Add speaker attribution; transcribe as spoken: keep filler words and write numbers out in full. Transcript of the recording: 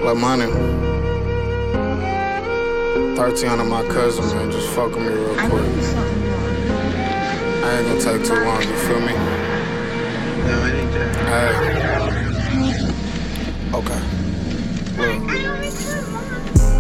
Speaker 1: Lil Money. thirteen on my cousin, man. Just fuck with me real
Speaker 2: I
Speaker 1: quick.
Speaker 2: need something more.
Speaker 1: I ain't gonna take too long, you feel me?
Speaker 3: No, I need that.
Speaker 1: Hey.